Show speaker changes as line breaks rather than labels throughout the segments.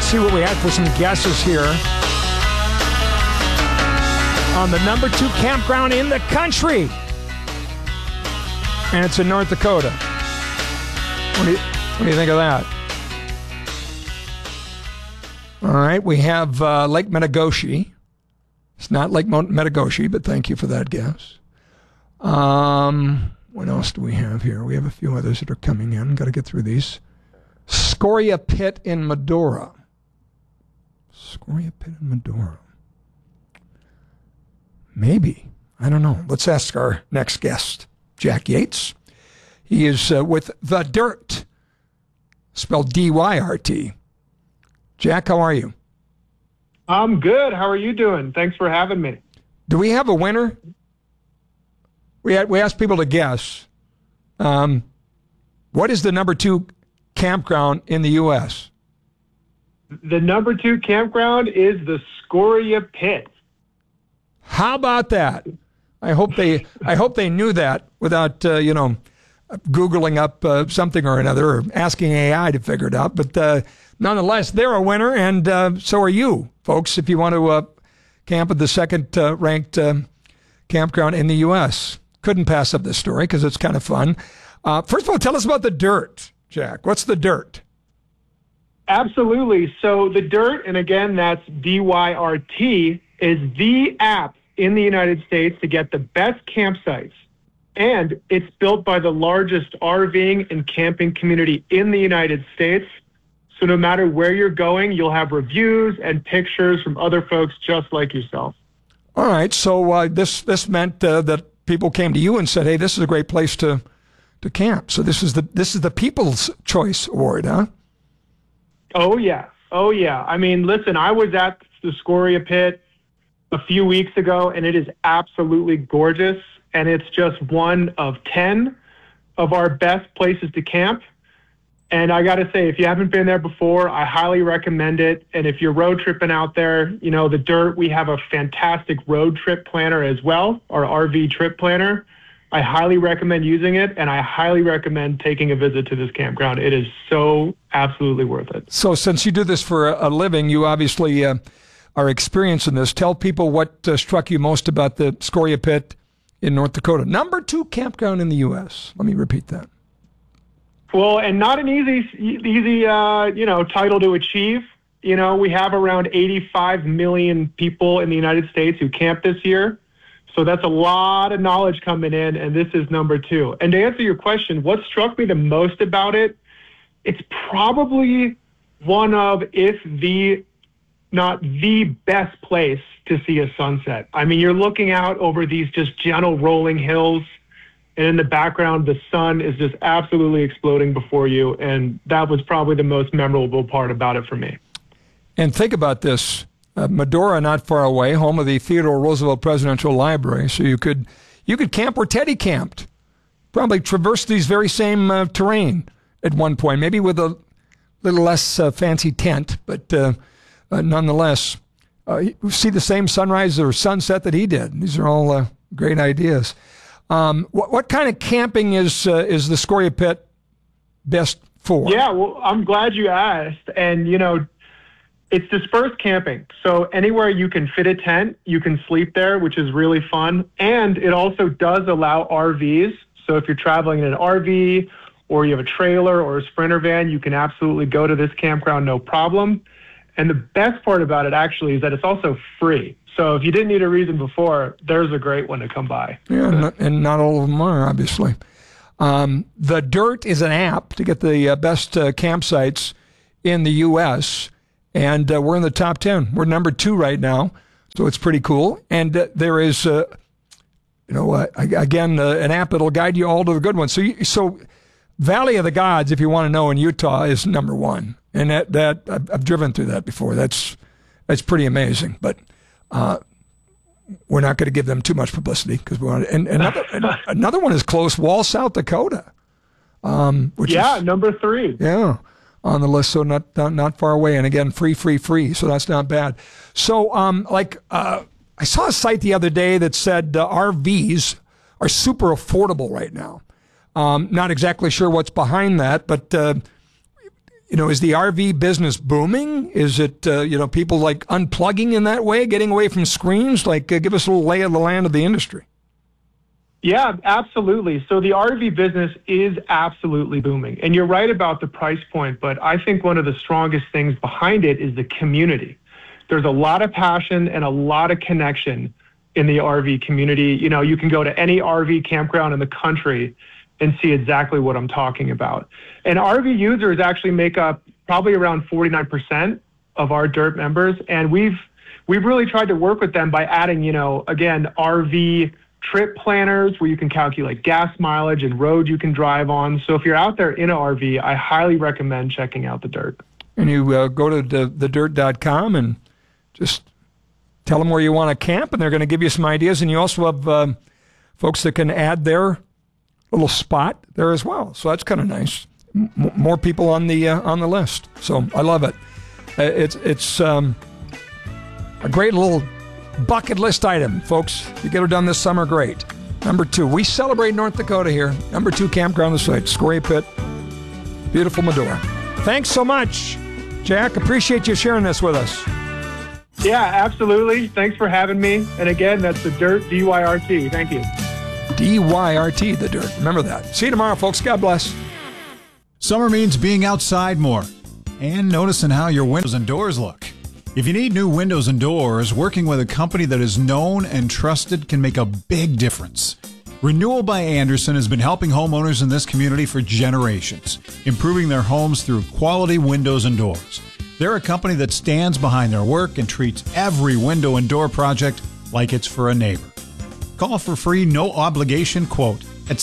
let's see what we had for some guesses here. On the number 2 campground in the country. And it's in North Dakota. What do you think of that? All right, we have Lake Metagoshi. It's not Lake Metagoshi, but thank you for that guess. What else do we have here? We have a few others that are coming in. Got to get through these. Scoria Pit in Medora. Scoria Pit in Medora. Maybe. I don't know. Let's ask our next guest, Jack Yates. He is with The Dyrt, spelled D-Y-R-T. Jack, how are you?
I'm good. How are you doing? Thanks for having me.
Do we have a winner? We asked people to guess. What is the number 2 campground in the U.S.?
The number 2 campground is the Scoria Pit.
How about that? I hope they knew that without Googling up something or another or asking AI to figure it out. But nonetheless, they're a winner, and so are you, folks, if you want to camp at the second ranked campground in the U.S. Couldn't pass up this story because it's kind of fun. First of all, tell us about The Dyrt, Jack. What's The Dyrt?
Absolutely. So The Dyrt, and again, that's D-Y-R-T, is the app in the United States to get the best campsites. And it's built by the largest RVing and camping community in the United States. So no matter where you're going, you'll have reviews and pictures from other folks just like yourself.
All right. So this meant that people came to you and said, "Hey, this is a great place to camp." So this is the People's Choice Award, huh?
Oh yeah. I mean, listen, I was at the Scoria Pit a few weeks ago, and it is absolutely gorgeous. And it's just one of 10 of our best places to camp. And I got to say, if you haven't been there before, I highly recommend it. And if you're road tripping out there, The Dyrt, we have a fantastic road trip planner as well, our RV trip planner. I highly recommend using it, and I highly recommend taking a visit to this campground. It is so absolutely worth it.
So since you do this for a living, you obviously are experienced in this. Tell people what struck you most about the Scoria Pit in North Dakota. Number 2 campground in the U.S. Let me repeat that.
Well, and not an easy title to achieve. We have around 85 million people in the United States who camp this year. So that's a lot of knowledge coming in, and this is number 2. And to answer your question, what struck me the most about it, it's probably one of, if not the best place to see a sunset. I mean, you're looking out over these just gentle rolling hills, and in the background, the sun is just absolutely exploding before you. And that was probably the most memorable part about it for me.
And think about this. Medora, not far away, home of the Theodore Roosevelt Presidential Library. So you could camp where Teddy camped. Probably traverse these very same terrain at one point, maybe with a little less fancy tent, but nonetheless, see the same sunrise or sunset that he did. These are all great ideas. What kind of camping is the Scoria Pit best for?
Yeah, well, I'm glad you asked. And, it's dispersed camping. So anywhere you can fit a tent, you can sleep there, which is really fun. And it also does allow RVs. So if you're traveling in an RV or you have a trailer or a Sprinter van, you can absolutely go to this campground, no problem. And the best part about it actually is that it's also free. So if you didn't need a reason before, there's a great one to come by.
Yeah, and not all of them are, obviously. The Dyrt is an app to get the best campsites in the U.S., and we're in the top 10. We're number 2 right now, so it's pretty cool. And there is, again, an app that'll guide you all to the good ones. So Valley of the Gods, if you want to know, in Utah is number 1. And that I've driven through that before. That's pretty amazing. But we're not going to give them too much publicity because we want. And another one is Close Wall, South Dakota. Which is
number 3.
Yeah, on the list. So not far away. And again, free. So that's not bad. So I saw a site the other day that said RVs are super affordable right now. Not exactly sure what's behind that, but Is the RV business booming? Is it, people like unplugging in that way, getting away from screens? Give us a little lay of the land of the industry.
Yeah, absolutely. So the RV business is absolutely booming. And you're right about the price point, but I think one of the strongest things behind it is the community. There's a lot of passion and a lot of connection in the RV community. You can go to any RV campground in the country and see exactly what I'm talking about. And RV users actually make up probably around 49% of our DIRT members. And we've really tried to work with them by adding, again, RV trip planners where you can calculate gas mileage and road you can drive on. So if you're out there in an RV, I highly recommend checking out the DIRT.
And you go to thedirt.com and just tell them where you want to camp, and they're going to give you some ideas. And you also have folks that can add their little spot there as well. So that's kind of nice. More people on the list. So I love it. It's a great little bucket list item, folks. You get it done this summer, great. Number 2, we celebrate North Dakota here. Number 2 campground on the site, Squirrel Pit, beautiful Medora. Thanks so much, Jack. Appreciate you sharing this with us.
Yeah, absolutely. Thanks for having me. And again, that's the DIRT, DYRT. Thank you.
DYRT, the DIRT. Remember that. See you tomorrow, folks. God bless.
Summer means being outside more and noticing how your windows and doors look. If you need new windows and doors, working with a company that is known and trusted can make a big difference. Renewal by Andersen has been helping homeowners in this community for generations, improving their homes through quality windows and doors. They're a company that stands behind their work and treats every window and door project like it's for a neighbor. Call for free, no obligation quote at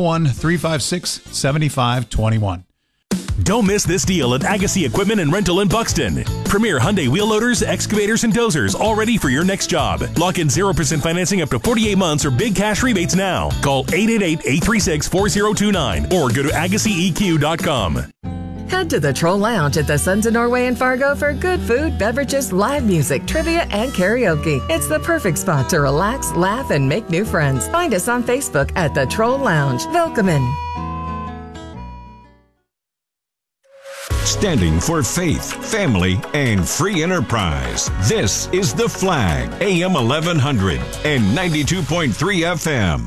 701-356-7521.
Don't miss this deal at Agassi Equipment and Rental in Buxton. Premier Hyundai wheel loaders, excavators, and dozers, all ready for your next job. Lock in 0% financing up to 48 months or big cash rebates now. Call 888-836-4029 or go to AgassiEQ.com.
Head to the Troll Lounge at the Sons of Norway in Fargo for good food, beverages, live music, trivia, and karaoke. It's the perfect spot to relax, laugh, and make new friends. Find us on Facebook at the Troll Lounge. Welcome.
Standing for faith, family, and free enterprise. This is The Flag, AM 1100 and 92.3 FM.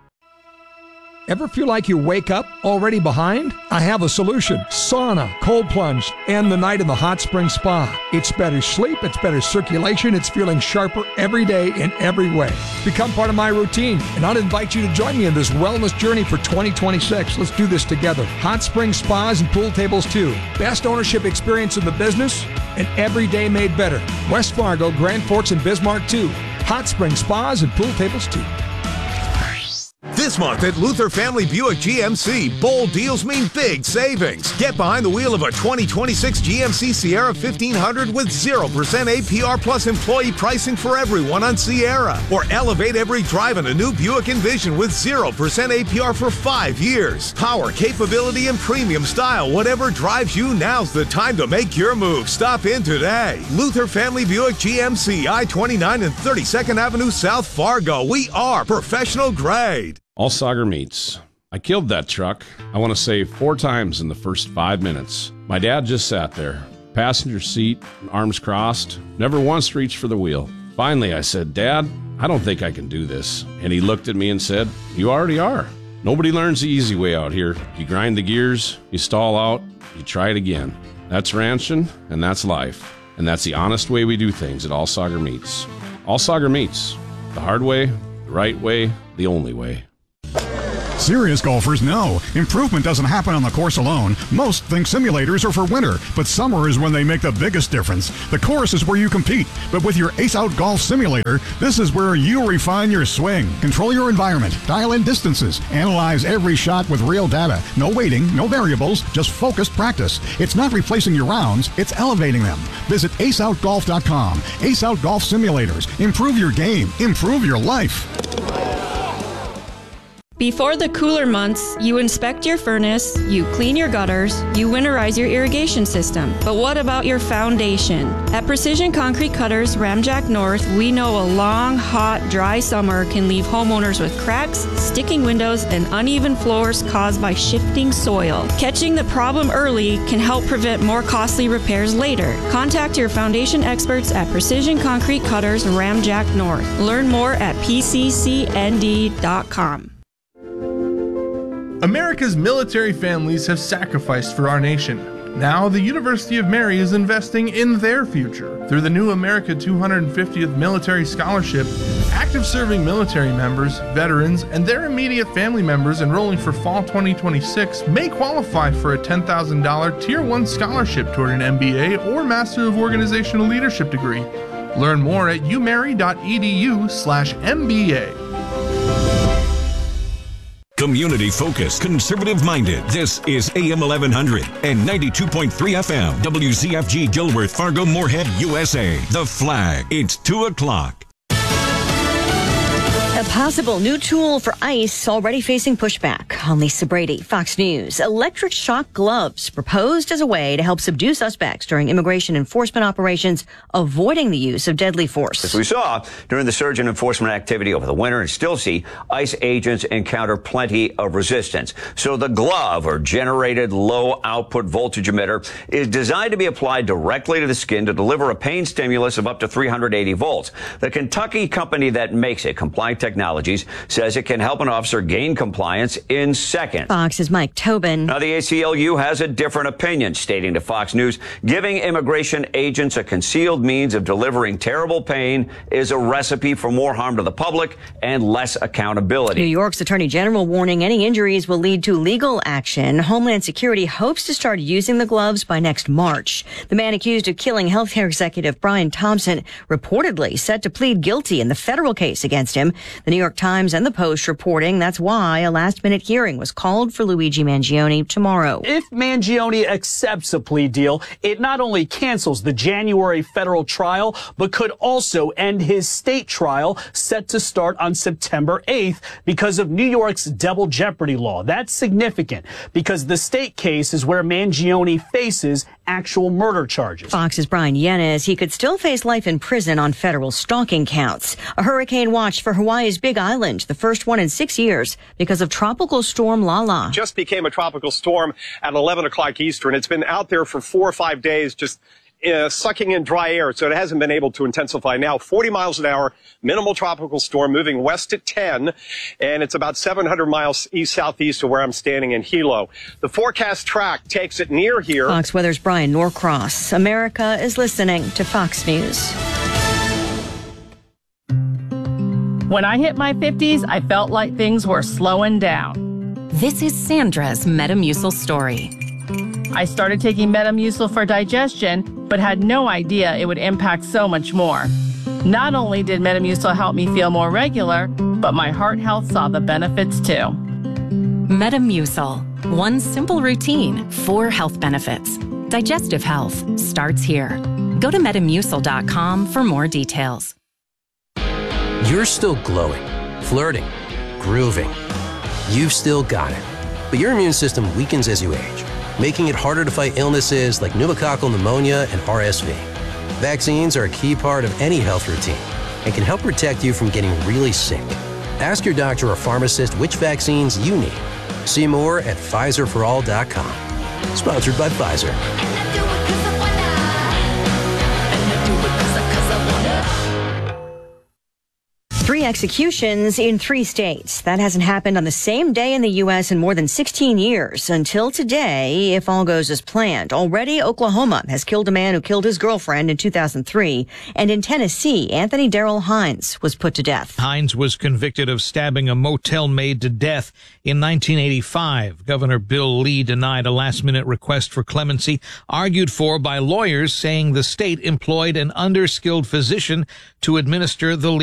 Ever feel like you wake up already behind? I have a solution. Sauna, cold plunge, and the night in the hot spring spa. It's better sleep, it's better circulation, it's feeling sharper every day in every way. Become part of my routine, and I'll invite you to join me in this wellness journey for 2026. Let's do this together. Hot spring spas and pool tables too. Best ownership experience in the business, and every day made better. West Fargo, Grand Forks, and Bismarck too. Hot spring spas and pool tables too.
This month at Luther Family Buick GMC, bold deals mean big savings. Get behind the wheel of a 2026 GMC Sierra 1500 with 0% APR plus employee pricing for everyone on Sierra. Or elevate every drive in a new Buick Envision with 0% APR for 5 years. Power, capability, and premium style. Whatever drives you, now's the time to make your move. Stop in today. Luther Family Buick GMC, I-29 and 32nd Avenue South, Fargo. We are professional grade.
All Sauger Meats. I killed that truck, I want to say 4 times in the first 5 minutes. My dad just sat there, passenger seat, arms crossed, never once reached for the wheel. Finally, I said, Dad, I don't think I can do this. And he looked at me and said, you already are. Nobody learns the easy way out here. You grind the gears, you stall out, you try it again. That's ranching, and that's life. And that's the honest way we do things at All Sauger Meats. All Sauger Meats. The hard way, the right way, the only way.
Serious golfers know improvement doesn't happen on the course alone. Most think simulators are for winter, but summer is when they make the biggest difference. The course is where you compete, but with your Ace Out Golf Simulator, this is where you refine your swing, control your environment, dial in distances, analyze every shot with real data. No waiting, no variables, just focused practice. It's not replacing your rounds, it's elevating them. Visit aceoutgolf.com. Ace Out Golf Simulators. Improve your game, improve your life.
Before the cooler months, you inspect your furnace, you clean your gutters, you winterize your irrigation system. But what about your foundation? At Precision Concrete Cutters, Ramjack North, we know a long, hot, dry summer can leave homeowners with cracks, sticking windows, and uneven floors caused by shifting soil. Catching the problem early can help prevent more costly repairs later. Contact your foundation experts at Precision Concrete Cutters, Ramjack North. Learn more at pccnd.com.
America's military families have sacrificed for our nation. Now, the University of Mary is investing in their future. Through the new America 250th Military Scholarship, active serving military members, veterans, and their immediate family members enrolling for fall 2026 may qualify for a $10,000 Tier 1 scholarship toward an MBA or Master of Organizational Leadership degree. Learn more at umary.edu/MBA.
Community focused, conservative minded. This is AM 1100 and 92.3 FM. WZFG Gilworth, Fargo, Moorhead, USA. The Flag. It's 2 o'clock.
A possible new tool for ICE already facing pushback. I'm Lisa Brady, Fox News. Electric shock gloves proposed as a way to help subdue suspects during immigration enforcement operations, avoiding the use of deadly force.
As we saw during the surge in enforcement activity over the winter and still see, ICE agents encounter plenty of resistance. So the glove, or generated low output voltage emitter, is designed to be applied directly to the skin to deliver a pain stimulus of up to 380 volts. The Kentucky company that makes it, Comply Technologies, says it can help an officer gain compliance in seconds.
Fox's Mike Tobin.
Now, the ACLU has a different opinion, stating to Fox News, giving immigration agents a concealed means of delivering terrible pain is a recipe for more harm to the public and less accountability.
New York's Attorney General warning any injuries will lead to legal action. Homeland Security hopes to start using the gloves by next March. The man accused of killing healthcare executive Brian Thompson reportedly set to plead guilty in the federal case against him. The New York Times and the Post reporting that's why a last-minute hearing was called for Luigi Mangione tomorrow.
If Mangione accepts a plea deal, it not only cancels the January federal trial, but could also end his state trial set to start on September 8th because of New York's double jeopardy law. That's significant because the state case is where Mangione faces actual murder charges.
Fox's Brian Yennes, he could still face life in prison on federal stalking counts. A hurricane watch for Hawaii's Big Island, the first one in 6 years because of Tropical Storm Lala.
Just became a tropical storm at 11 o'clock Eastern. It's been out there for 4 or 5 days, just sucking in dry air, so it hasn't been able to intensify. Now, 40 miles an hour, minimal tropical storm, moving west at 10, and it's about 700 miles east-southeast of where I'm standing in Hilo. The forecast track takes it near here.
Fox Weather's Brian Norcross. America is listening to Fox News.
When I hit my 50s, I felt like things were slowing down.
This is Sandra's Metamucil story.
I started taking Metamucil for digestion, but had no idea it would impact so much more. Not only did Metamucil help me feel more regular, but my heart health saw the benefits too.
Metamucil. One simple routine, 4 health benefits. Digestive health starts here. Go to Metamucil.com for more details.
You're still glowing, flirting, grooving. You've still got it. But your immune system weakens as you age, making it harder to fight illnesses like pneumococcal pneumonia and RSV. Vaccines are a key part of any health routine and can help protect you from getting really sick. Ask your doctor or pharmacist which vaccines you need. See more at PfizerForAll.com. Sponsored by Pfizer.
3 executions in 3 states. That hasn't happened on the same day in the U.S. in more than 16 years. Until today, if all goes as planned. Already, Oklahoma has killed a man who killed his girlfriend in 2003. And in Tennessee, Anthony Darrell Hines was put to death.
Hines was convicted of stabbing a motel maid to death in 1985. Governor Bill Lee denied a last-minute request for clemency, argued for by lawyers saying the state employed an underskilled physician to administer the